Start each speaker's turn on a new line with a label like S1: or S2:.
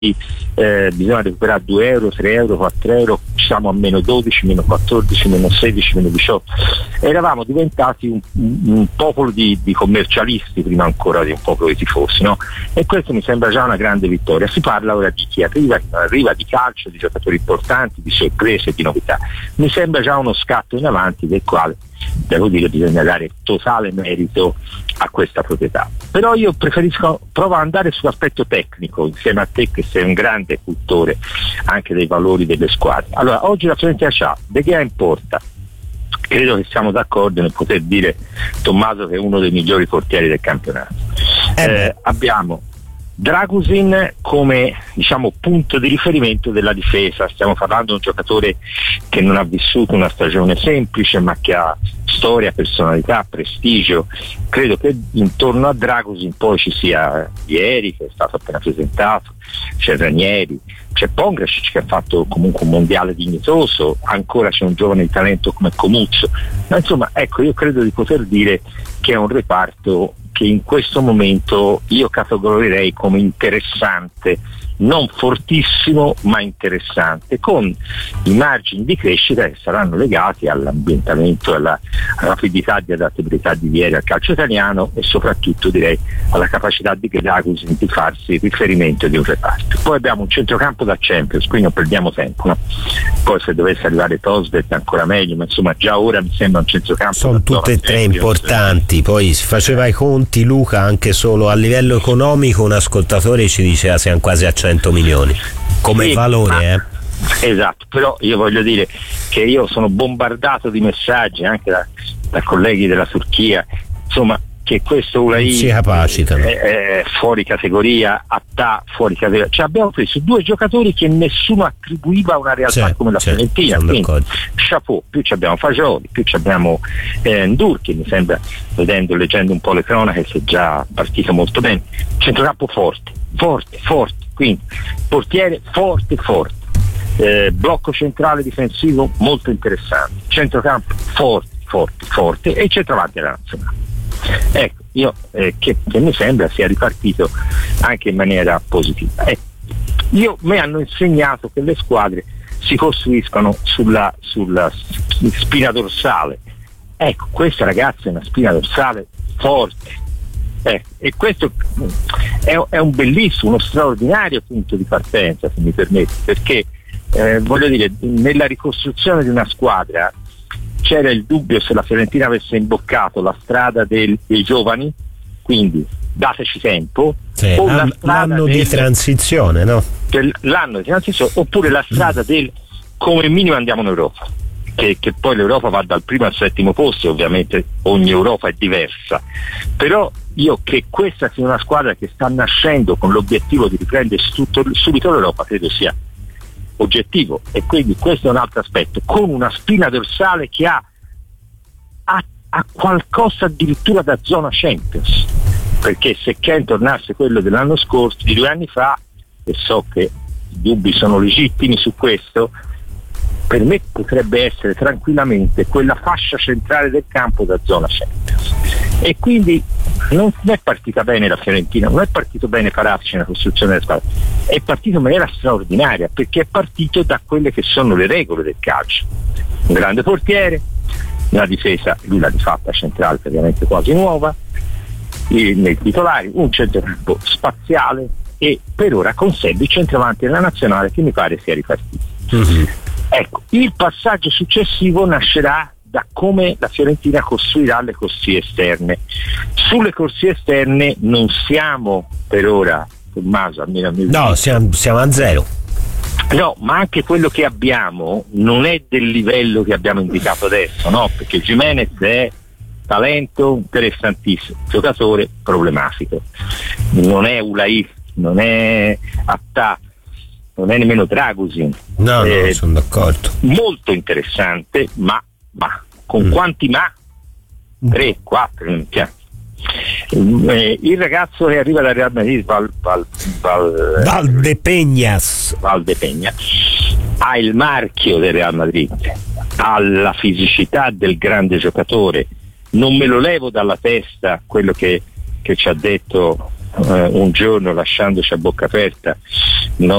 S1: bisogna recuperare 2 euro, 3 euro, 4 euro, siamo a meno 12, meno 14, meno 16, meno 18. Eravamo diventati un popolo di commercialisti prima ancora di un popolo di tifosi, no? E questo mi sembra già una grande vittoria. Si parla ora di chi arriva, chi non arriva, di calcio, di giocatori importanti, di sorprese, di novità. Mi sembra già uno scatto in avanti del quale, devo dire, bisogna dare totale merito a questa proprietà. Però io provo ad andare sull'aspetto tecnico insieme a te, che sei un grande cultore anche dei valori delle squadre. Allora, oggi la Fiorentina c'ha De Gea in porta. Credo che siamo d'accordo nel poter dire, Tommaso, che è uno dei migliori portieri del campionato. Abbiamo Dragusin come, diciamo, punto di riferimento della difesa. Stiamo parlando di un giocatore che non ha vissuto una stagione semplice, ma che ha storia, personalità, prestigio. Credo che intorno a Dragusin poi ci sia Ieri, che è stato appena presentato, c'è Ranieri, c'è Pongracic, che ha fatto comunque un mondiale dignitoso, ancora c'è un giovane di talento come Comuzzo. Ma insomma, ecco, io credo di poter dire che è un reparto che in questo momento io categorizerei come interessante, non fortissimo ma interessante, con i margini di crescita che saranno legati all'ambientamento, alla rapidità di adattabilità di Vieri al calcio italiano e soprattutto, direi, alla capacità di Dragusin di farsi riferimento di un reparto. Poi abbiamo un centrocampo da Champions, quindi non perdiamo tempo, no? Poi se dovesse arrivare Tosbert ancora meglio, ma insomma già ora mi sembra un centrocampo.
S2: Sono tutte e tre importanti. Poi si faceva i conti, Luca, anche solo a livello economico un ascoltatore ci diceva siamo quasi a 100 milioni come sì, valore.
S1: Esatto, però io voglio dire che io sono bombardato di messaggi anche da colleghi della Turchia, insomma, che questo Ulai
S2: si capacitano,
S1: è fuori categoria, Attà fuori categoria. Cioè abbiamo preso 2 giocatori che nessuno attribuiva a una realtà come la Fiorentina, quindi chapeau. Più abbiamo Fagioli, più abbiamo Ndur, che mi sembra, leggendo un po' le cronache, si è già partito molto bene. Centrocampo forte, quindi portiere forte, blocco centrale difensivo molto interessante, centrocampo forte e centravanti della nazionale. Ecco, io che mi sembra sia ripartito anche in maniera positiva. Mi hanno insegnato che le squadre si costruiscono sulla spina dorsale. Ecco, questa, ragazza, è una spina dorsale forte. E questo è un bellissimo, uno straordinario punto di partenza, se mi permetti, perché voglio dire, nella ricostruzione di una squadra c'era il dubbio se la Fiorentina avesse imboccato la strada dei giovani, quindi dateci tempo, o
S2: l'anno di transizione, no?
S1: L'anno di transizione, oppure la strada del come minimo andiamo in Europa, che poi l'Europa va dal primo al 7° posto, ovviamente ogni Europa è diversa, però io che questa sia una squadra che sta nascendo con l'obiettivo di riprendere subito l'Europa, credo sia oggettivo, e quindi questo è un altro aspetto, con una spina dorsale che ha qualcosa addirittura da zona Champions, perché se Ken tornasse quello dell'anno scorso, di 2 anni fa, e so che i dubbi sono legittimi su questo, per me potrebbe essere tranquillamente quella fascia centrale del campo da zona Champions. E quindi non è partita bene la Fiorentina, non è partito bene Paratici nella costruzione della squadra, è partito in maniera straordinaria, perché è partito da quelle che sono le regole del calcio: un grande portiere, nella difesa lui l'ha rifatta centrale praticamente quasi nuova, nei titolari un centrocampo spaziale, e per ora con Sebbi centravanti della nazionale che mi pare sia ripartito. Ecco, il passaggio successivo nascerà da come la Fiorentina costruirà le corsie esterne. Sulle corsie esterne non siamo per ora, Tommaso, almeno a mio
S2: no, siamo a zero.
S1: No, ma anche quello che abbiamo non è del livello che abbiamo indicato adesso, no? Perché Gimenez è talento interessantissimo, giocatore problematico, non è Ulai, non è Attà, non è nemmeno Dragusin.
S2: No, sono d'accordo.
S1: Molto interessante, ma con quanti ma? 3, 4, non chiaro. Il ragazzo che arriva dal Real Madrid,
S2: Valdepeñas,
S1: ha il marchio del Real Madrid, ha la fisicità del grande giocatore. Non me lo levo dalla testa quello che ci ha detto un giorno lasciandoci a bocca aperta